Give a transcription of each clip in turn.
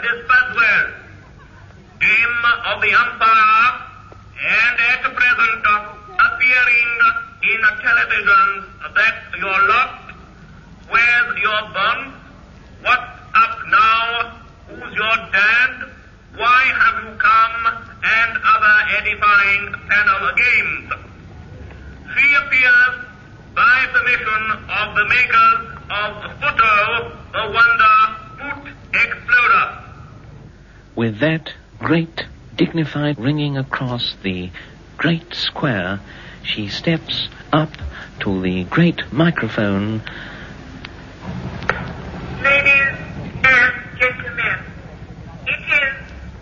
this buzzword. Game of the umpire, and at present appearing in television that you're locked. Where's your bun? What's up now? Who's your dad? Why have you come? And other edifying panel games. She appears by permission of the makers of Footo, the Wonder Foot Exploder. With that great, dignified ringing across the great square, she steps up to the great microphone. Ladies and gentlemen, it is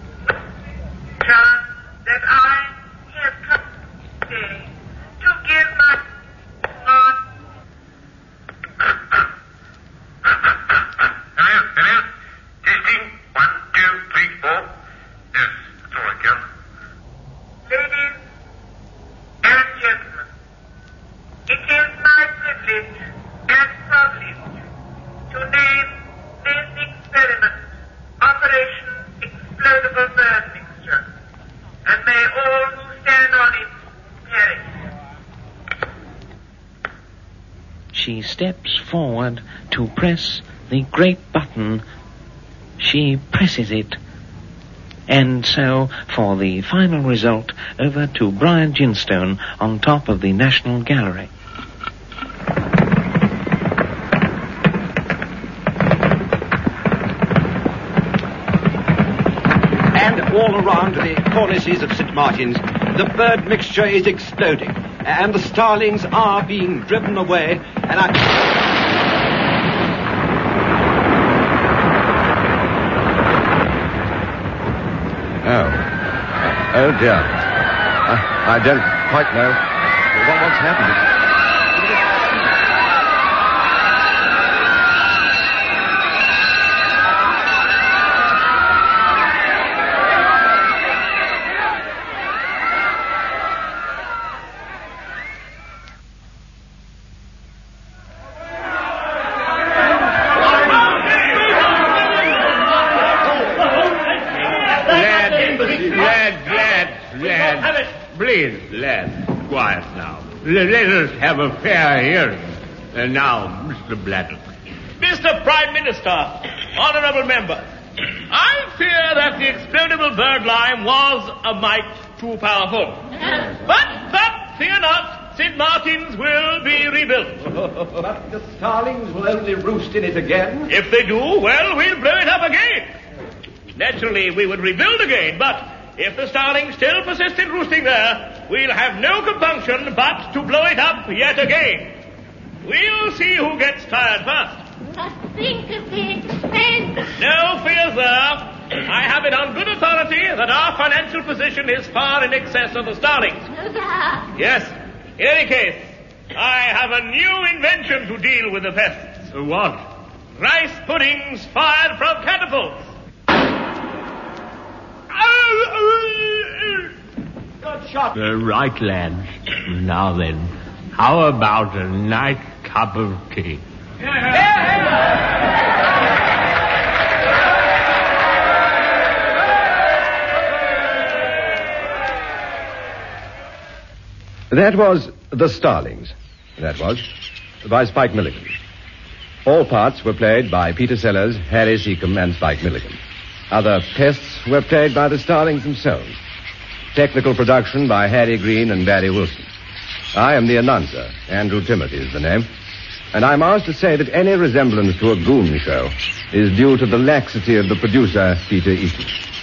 just that I have come today to give my Testing. 1, 2, 3, 4. Yes, that's all I can. Ladies and gentlemen, it is my privilege and privilege to name this experiment Operation Explodable Bird Mixture, and may all who stand on it perish. She steps forward to press the great button. She presses it. And so, for the final result, over to Brian Ginstone on top of the National Gallery. And all around the cornices of St. Martin's, the bird mixture is exploding, and the starlings are being driven away, and Oh dear. I don't quite know what's happened. Lads, please, lads, quiet now. Let us have a fair hearing. And now, Mr. Bladdock. Mr. Prime Minister, honourable member, I fear that the explodable bird lime was a mite too powerful. But fear not, St. Martin's will be rebuilt. But the starlings will only roost in it again. If they do, well, we'll blow it up again. Naturally, we would rebuild again, but if the starlings still persist in roosting there, we'll have no compunction but to blow it up yet again. We'll see who gets tired first. But think of the expense. No fear, sir. I have it on good authority that our financial position is far in excess of the starlings. Yes. In any case, I have a new invention to deal with the pests. What? Rice puddings fired from catapults. Good shot. Right, lads. Now then, how about a nice cup of tea? That was The Starlings. That was by Spike Milligan. All parts were played by Peter Sellers, Harry Seacombe, and Spike Milligan. Other pests were played by the Starlings themselves. Technical production by Harry Green and Barry Wilson. I am the announcer. Andrew Timothy is the name. And I'm asked to say that any resemblance to a goon show is due to the laxity of the producer, Peter Eaton.